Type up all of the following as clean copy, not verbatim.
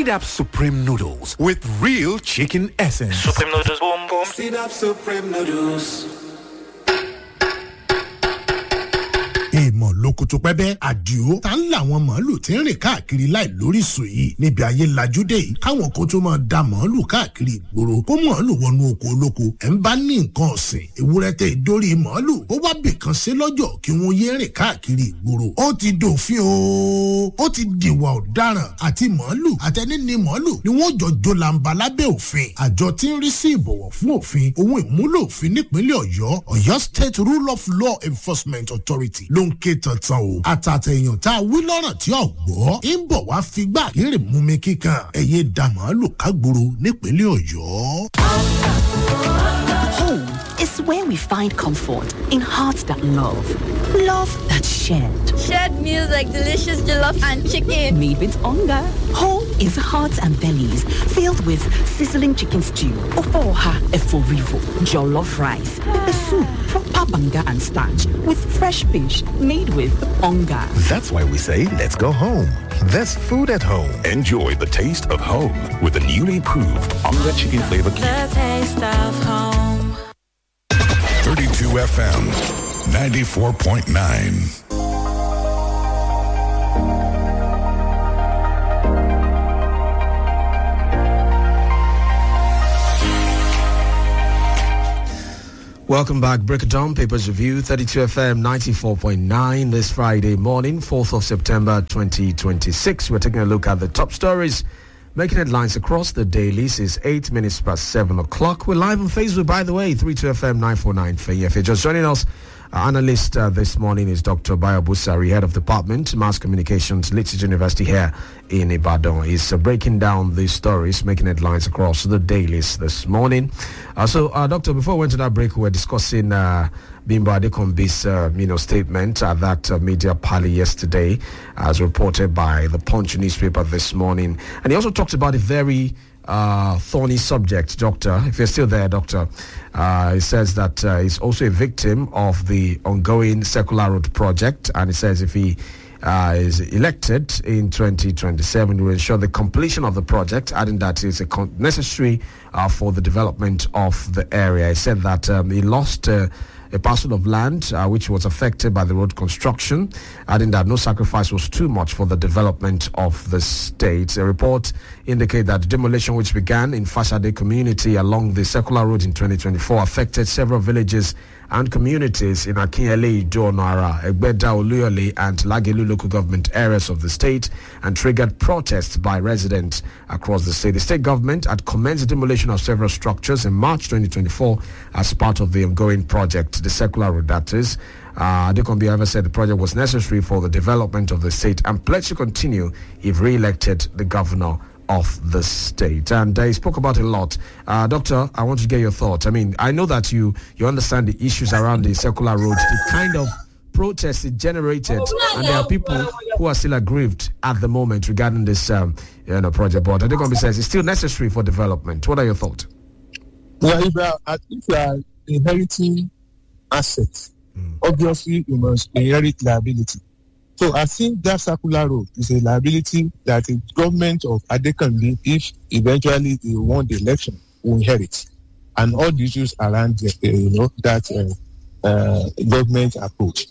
Sidap Supreme Noodles with real chicken essence. Supreme Noodles, boom boom. Sidap Supreme Noodles. Èèmọ̀ lóko tó pẹ́ bẹ́ àdìo tá ń làwọn màálù tí ń rìn káàkiri láì lóríṣìí yìí níbi ayé lajúdé yìí káwọn kan tó máa da màálù káàkiri ìgboro kó màálù wọnú oko olóko ẹ̀ ń bá ní nǹkan ọ̀sìn ewúrẹ́ tẹ ìdórí màálù ó wá bìkan ṣe lọ́jọ́ kí wọ́n yé rìn káàkiri ìgboro ó ti dòfin o ó ti dìwà ọ̀daràn àti màálù àtẹni ní màálù ni wọ́n jọ jó làǹbà lábẹ́ òfin àjọ tí ń rí sí ìbọ̀wọ̀ fún òfin ohun ìmúlò òfin nípínlẹ̀ Ọ̀yọ́ State Rule of Law Enforcement Authority ló ń ké tantan o àtàtẹ̀yàn tá a wí lọ́rọ̀ tí ò gbọ́ ń bọ̀ wá figbá kéré mú mi kíkan ẹ̀yẹ dàmàálù kágboro nípínlẹ̀ Ọ̀yọ́. Home is where we find comfort in hearts that love. Love that's shared. Shared meals like delicious jollof and chicken. Made with hunger. Home is hearts and bellies filled with sizzling chicken stew, ofoha eforivo, jollof rice, pepper soup, proper banga and starch with fresh fish made with hunger. That's why we say let's go home. There's food at home. Enjoy the taste of home with the newly proved Onga Chicken Flavor Cube. The taste of home. 32 FM, 94.9. Welcome back. Break it down. Papers Review, 32 FM 94.9 this Friday morning, 4th of September 2026. We're taking a look at the top stories making headlines across the dailies. Is 8 minutes past 7 o'clock. We're live on Facebook, by the way, 32 FM 949 for you. If you're just joining us, analyst this morning is Dr. Bayo Busari, Head of Department, Mass Communications, Leeds University here in Ibadan. He's breaking down these stories, making headlines across the dailies this morning. Doctor, before we went to that break, we were discussing Bimbo Adekombi's statement at that media party yesterday, as reported by the Punch newspaper this morning. And he also talked about a very thorny subject, Doctor. If you're still there, Doctor, he says that he's also a victim of the ongoing Circular Road project, and he says if he is elected in 2027 to ensure the completion of the project, adding that it's necessary for the development of the area. He said that he lost a parcel of land which was affected by the road construction, adding that no sacrifice was too much for the development of the state. A report indicates that the demolition, which began in Fasade community along the Circular Road in 2024, affected several villages and communities in Akinyele, Idonara, Egbeda, Oluyole and Lagelu local government areas of the state and triggered protests by residents across the state. The state government had commenced the demolition of several structures in March 2024 as part of the ongoing project, the Circular Road, that is. Adekombi, however, said the project was necessary for the development of the state and pledged to continue if re-elected the governor of the state. And he spoke about a lot. Doctor, I want to get your thoughts. I mean, I know that you understand the issues around the Circular Road, the kind of protests it generated, and there are people who are still aggrieved at the moment regarding this project. But Adekombi says it's still necessary for development. What are your thoughts? Well, if you are inheriting assets, obviously you must inherit liability. So I think that Circular Road is a liability that the government of Adekombi, if eventually they won the election, will inherit. And all the issues around that government approach.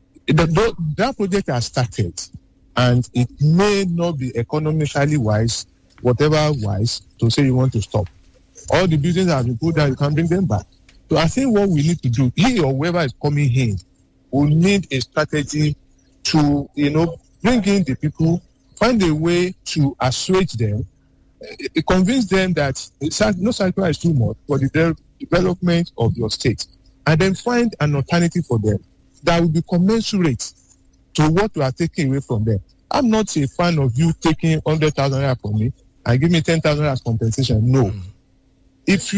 That project has started, and it may not be economically wise, whatever wise, to say you want to stop. All the buildings have been put down, you can bring them back. So I think what we need to do, he or whoever is coming in, will need a strategy to, bring in the people, find a way to assuage them, convince them that no sacrifice is too much for the development of your state, and then find an alternative for them that will be commensurate to what we are taking away from them. I'm not a fan of you taking 100,000 naira from me and give me 10,000 as compensation. No. If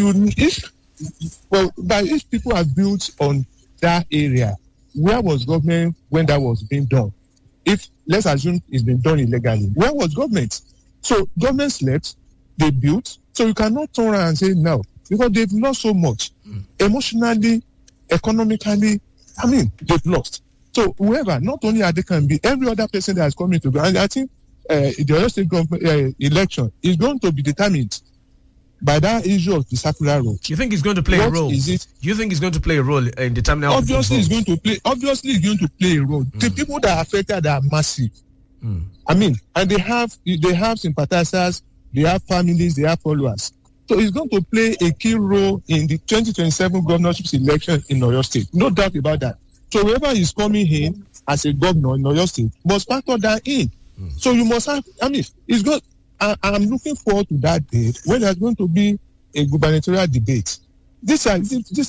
people are built on that area, where was government when that was being done? If, let's assume it's been done illegally, where was government? So government slept, they built, so you cannot turn around and say no, because they've lost so much. Emotionally, economically, they've lost. So whoever, not only Adekombi, every other person that has come into, and I think the Oyo State government election is going to be determined by that issue of the circular road. You think it's going to play a role? Is it? Do you think it's going to play a role in determining how Obviously, it's going to play. Obviously, it's going to play a role. The people that are affected are massive. I mean, and they have sympathizers, they have families, they have followers. So it's going to play a key role in the 2027 governorship election in Oyo State. No doubt about that. So whoever is coming in as a governor in Oyo State must factor that in. So you must have. I mean, it's good. I'm looking forward to that day when there's going to be a gubernatorial debate. These are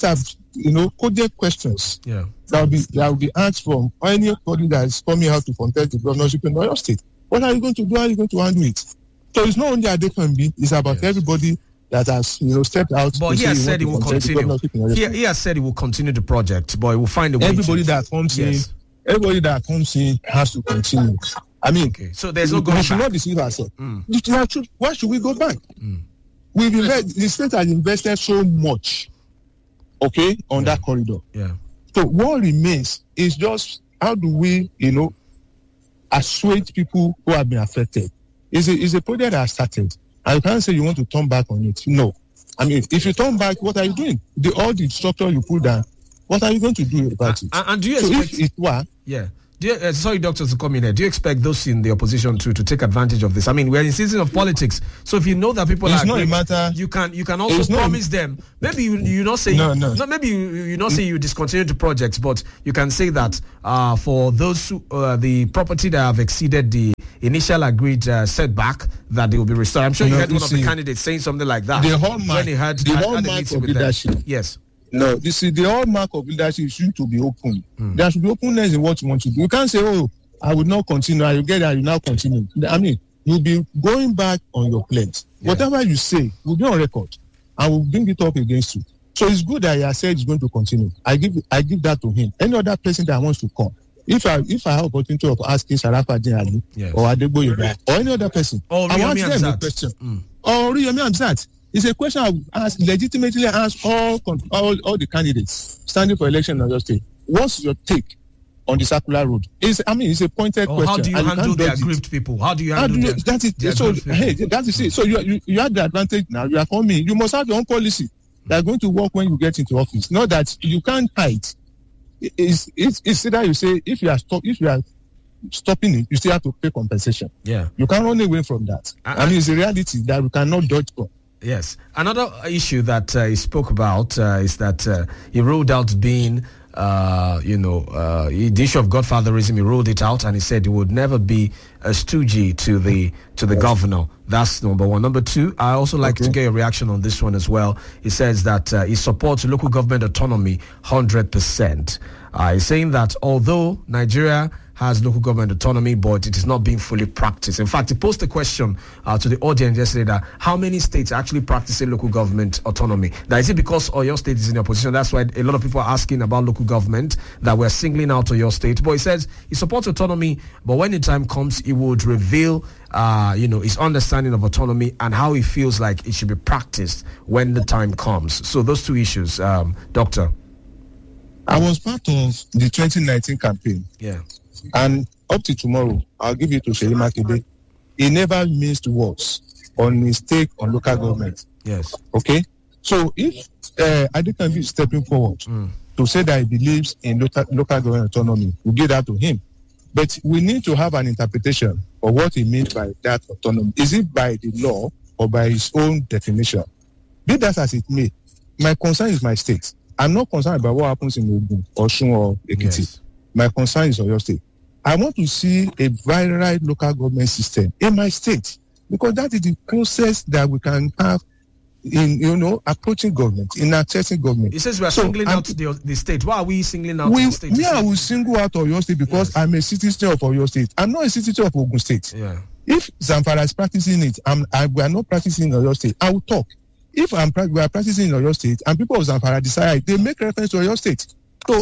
coded questions. Yeah. That will be asked from anybody that is coming out to contest the governorship in Oyo State. What are you going to do? How are you going to handle it? So it's not only Adekunbi, it's about everybody that has stepped out. But he has said he will continue. He has said he will continue the project, but he will find a way. Everybody that comes in has to continue. I mean, so there's no going back. We should not deceive ourselves. Why should we go back? The state has invested so much, on that corridor. Yeah. So what remains is just how do we, assuage people who have been affected. It's a project that has started. And you can't say you want to turn back on it. No. I mean, if you turn back, what are you doing? All the structure you put down, what are you going to do about it? And do you expect... if it were... Yeah. Sorry, doctors, to come in here. Do you expect those in the opposition to take advantage of this? I mean, we're in season of politics, so if you know that people it's are not a matter. You can also promise them. Maybe you not say no. Maybe you not say you discontinue the projects, but you can say that for those who, the property that have exceeded the initial agreed setback, that they will be restored. I'm sure you heard one of the candidates saying something like that. The hallmark, when he had a meeting with leadership. them. Yes. No, the hallmark of leadership should to be open. There should be openness in what you want to do. You can't say, I will not continue. I will get there, you now continue. I mean, you'll be going back on your plans. Yeah. Whatever you say will be on record and will bring it up against you. So it's good that he has said he's going to continue. I give that to him. Any other person that wants to come, if I have opportunity of asking Sharafadin Ali or Adegboye or any other person, I want them a question. Or Riyomi Hamzat. It's a question I legitimately ask all the candidates standing for election in Oyo State. What's your take on the circular road? It's a pointed question. How do you handle the aggrieved people? How do you handle that is it. So you have the advantage now. You are coming. You must have your own policy that are going to work when you get into office. Not that you can't hide. It's either you say if you are stopping it, you still have to pay compensation. Yeah. You can't run away from that. It's a reality that we cannot dodge from. Yes. Another issue that he spoke about is that he ruled out being, the issue of godfatherism. He ruled it out, and he said he would never be a stooge to the governor. That's number one. Number two, I also like to get a reaction on this one as well. He says that he supports local government autonomy 100%. He's saying that although Nigeria has local government autonomy, but it is not being fully practiced. In fact, he posed a question to the audience yesterday that how many states are actually practicing local government autonomy? Now, is it because Oyo State is in the opposition? That's why a lot of people are asking about local government, that we're singling out Oyo State. But he says he supports autonomy, but when the time comes, he would reveal his understanding of autonomy and how he feels like it should be practiced when the time comes. So those two issues, Doctor. I was part of the 2019 campaign. Yeah. And up to tomorrow, I'll give it to Seyi Makinde. He never missed words on his take on local government. Yes. Okay? So if Adekunbi is stepping forward to say that he believes in local government autonomy, we'll give that to him. But we need to have an interpretation of what he means by that autonomy. Is it by the law or by his own definition? Be that as it may, my concern is my state. I'm not concerned about what happens in Ogun, Osun, or Ekiti. Yes. My concern is Oyo State. I want to see a varied local government system in my state, because that is the process that we can have in approaching government, in accessing government. He says we are singling out the state. Why are we singling out the state? I will single out Oyo State because I'm a citizen of Oyo State. I'm not a citizen of Ogun State. Yeah. If Zamfara is practicing it, we are not practicing in Oyo State, I will talk. If we are practicing in Oyo State and people of Zamfara decide, they make reference to Oyo State. So,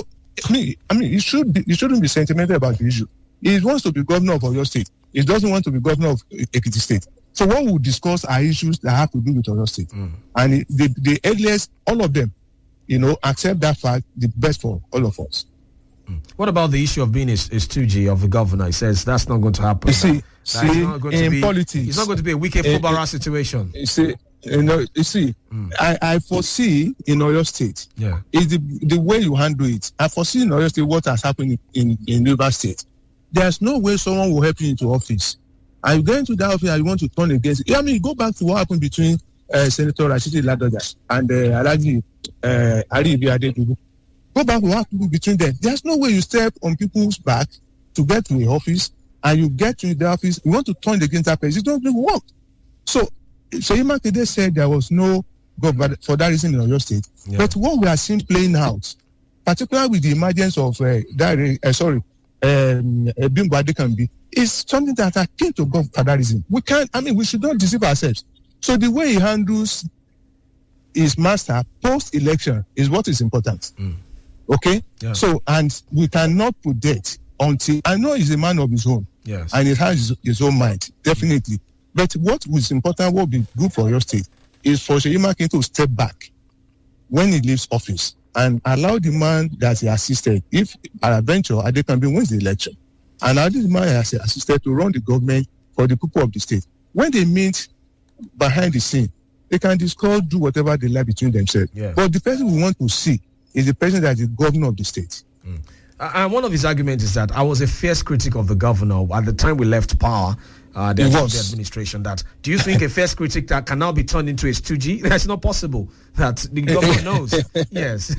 it shouldn't be sentimental about the issue. He wants to be governor of Oyo State. He doesn't want to be governor of Ekiti State. So what we'll discuss are issues that have to do with Oyo State. And the earliest, all of them, accept that fact, the best for all of us. What about the issue of being a stooge of the governor? He says that's not going to happen. You see, See, in politics, it's not going to be a wicked footballer situation. You see, I foresee in Oyo State. Yeah, is the way you handle it. I foresee in Oyo State what has happened in Rivers State. There's no way someone will help you into office. And you get into that office and you want to turn against it. I mean, go back to what happened between Senator Rashidi Ladoja and Alhaji Aribi Adedugu. Go back to what happened between them. There's no way you step on people's back to get to the office, and you get to the office, you want to turn against that person. It doesn't work. So Makinde said there was no government for that reason in Oyo State. Yeah. But what we are seeing playing out, particularly with the emergence of Bimbo Adekambi, is something that is akin to godfatherism. We should not deceive ourselves. So the way he handles his master post-election is what is important. Okay? Yeah. So, and we cannot predict until, I know he's a man of his own. Yes. And he has his own mind, definitely. But what is important, what will be good for your state, is for Seyi Makinde to step back when he leaves office and allow the man that he assisted, if peradventure Adekambi wins the election, and allow the man as assisted to run the government for the people of the state. When they meet behind the scene, they can discuss, do whatever they like between themselves. Yeah. But the person we want to see is the person that is the governor of the state. And one of his arguments is that I was a fierce critic of the governor at the time we left power. The administration. That do you think a fierce critic that can now be turned into a stoogie? That's not possible. That the government knows. Yes.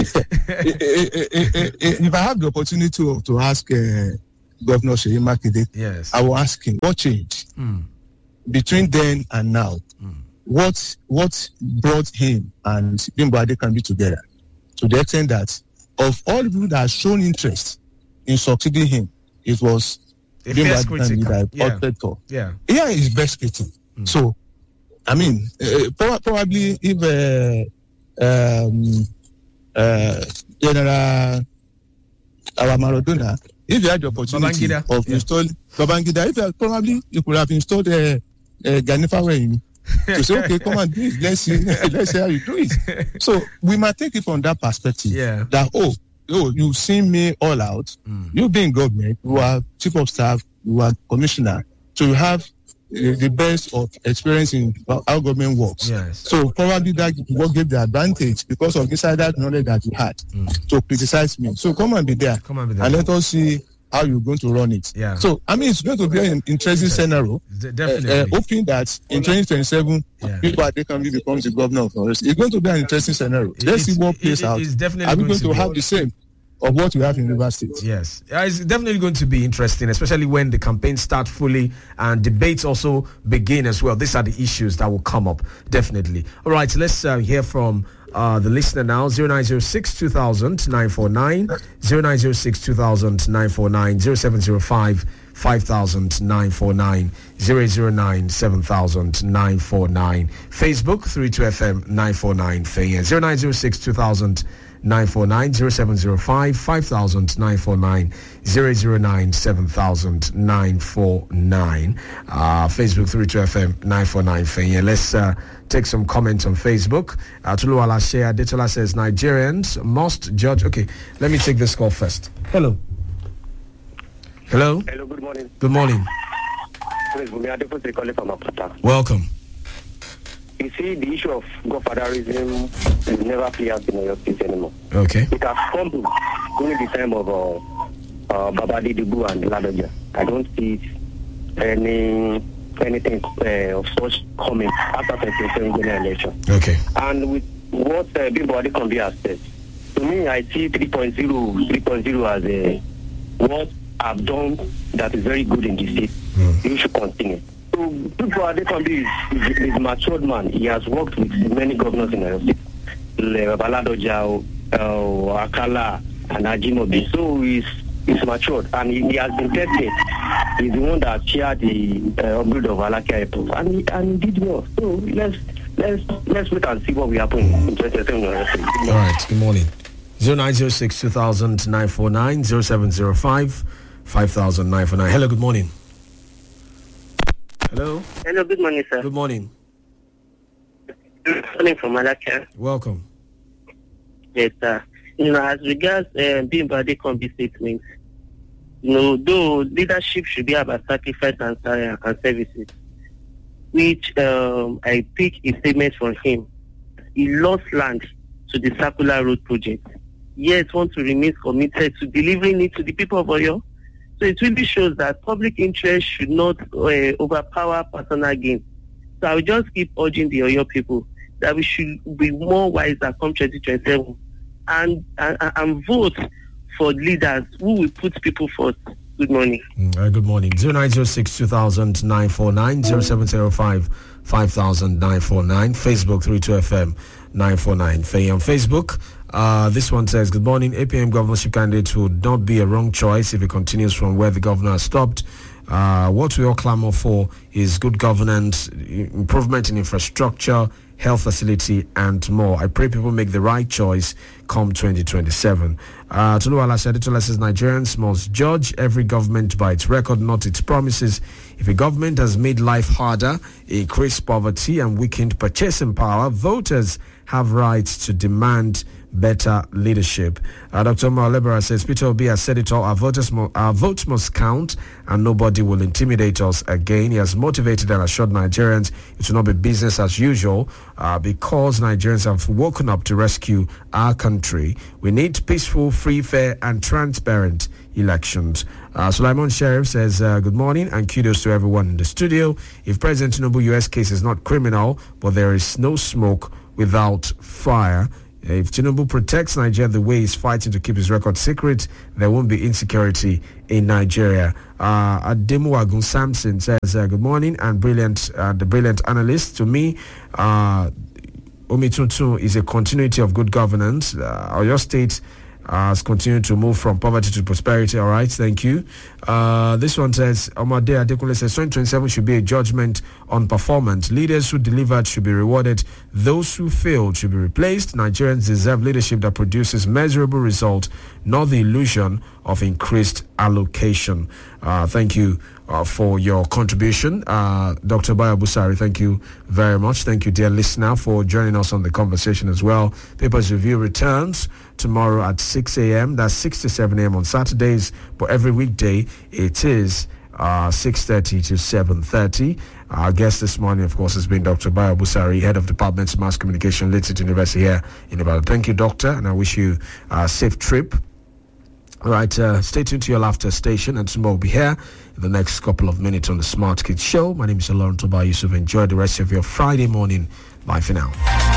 If I have the opportunity to ask Governor Seyi Makinde, yes, I will ask him what changed between then and now. What brought him and Bimbo Adekambi together, to the extent that of all the people that have shown interest in succeeding him, it was Bimbo Adekambi that opted for. Yeah, is best fitting. So, I mean, probably if General our Maradona, if you had the opportunity of installing Babangida, probably you could have installed Gani Fawehinmi to say, okay, come and do it. Let's see how you do it. So we might take it from that perspective. Yeah. That you've seen me all out. You being government, you are chief of staff, you are commissioner, so you have the best of experience in how government works. Yes. So probably that what gave the advantage because of insider knowledge that you had to criticize me. So come and be there. And let us see how you're going to run it. Yeah. So, I mean, it's going to be an interesting scenario. Definitely. Hoping that in 2027, Bimbo Adekambi becomes the governor of North. It's going to be an interesting scenario. Let's see what plays out. Are we going to have the same of what we have in Rivers State? Yes. It's definitely going to be interesting, especially when the campaign starts fully and debates also begin as well. These are the issues that will come up, definitely. All right, let's hear from the listener now. 0906 2000 949, 0906 2000 949, 0705 5000 949, 009 7000 949. Facebook 32FM 949 Faye, 0906 2000 949, 0705 5000 949, 009 7000 949. Facebook 32FM 949 Faye. Let's take some comments on Facebook. Tuluwala Shea Detola says Nigerians must judge. Okay, let me take this call first. Hello. Hello, good morning. Good morning. Welcome. You see, the issue of godfatherism is never play out in your state anymore. Okay. It has come during the time of Babadi Dubu and Ladoja. I don't see anything of such coming after the general election. Okay. And with what Bimbo Adekambi has said, to me, I see 3.0 as what I've done that is very good in the state. You should continue. So, Bimbo Adekambi is a matured man. He has worked with many governors in the state, Ladoja, Akala, and Ajimobi. So he's matured, and he has been tested. He's the one that chaired the upgrade of Alakia Airport, and he did well. So let's wait and see what will happen in 2027. All right. Good morning. 0906 2000 949, 0705 5000 949. Hello. Good morning. Hello. Hello. Good morning, sir. Good morning. Good morning from Alakia. Welcome. Yes, sir. As regards Bimbo Adekambi statements, though leadership should be about sacrifice and services, which I pick a statement from him. He lost land to the Circular Road project, yet want to remain committed to delivering it to the people of Oyo. So it really shows that public interest should not overpower personal gain. So I will just keep urging the Oyo people that we should be more wiser come 2027 and vote for leaders who will put people first. Good morning. Good morning. 0906 2000 949 0705 5000 949. Facebook 32FM 949. Faye on Facebook. This one says, good morning. APM governorship candidate would not be a wrong choice if it continues from where the governor has stopped. What we all clamor for is good governance, improvement in infrastructure, health facility, and more. I pray people make the right choice come 2027. Tuluwala Shaditola says Nigerians must judge every government by its record, not its promises. If a government has made life harder, increased poverty, and weakened purchasing power, voters have rights to demand better leadership. Dr. Malebera says, Peter Obi has said it all. Our votes must count and nobody will intimidate us again. He has motivated and assured Nigerians it will not be business as usual because Nigerians have woken up to rescue our country. We need peaceful, free, fair and transparent elections. Sulaiman Sheriff says, good morning and kudos to everyone in the studio. If President Tinubu U.S. case is not criminal, but there is no smoke without fire. If Tinubu protects Nigeria the way he's fighting to keep his record secret, there won't be insecurity in Nigeria. Ademu Agun Samson says, good morning and the brilliant analyst. To me, Omitutu is a continuity of good governance. Oyo State has continued to move from poverty to prosperity. All right, thank you. This one says, Omade Adekunle says, 2027 should be a judgment on performance. Leaders who delivered should be rewarded. Those who failed should be replaced. Nigerians deserve leadership that produces measurable results, not the illusion of increased allocation. Thank you for your contribution. Dr. Bayo Busari, thank you very much. Thank you, dear listener, for joining us on the conversation as well. Papers Review returns tomorrow at 6 a.m. That's 6 to 7 a.m. on Saturdays, but every weekday it is 6:30 to 7:30. Our guest this morning, of course, has been Dr. Bayo Busari, Head of Department of Mass Communication, Leeds City University here in Ibadan. Thank you, Doctor, and I wish you a safe trip. All right, stay tuned to your laughter station, and tomorrow will be here in the next couple of minutes on the Smart Kids Show. My name is Lauren Toba Yusuf. Enjoy the rest of your Friday morning. Bye for now.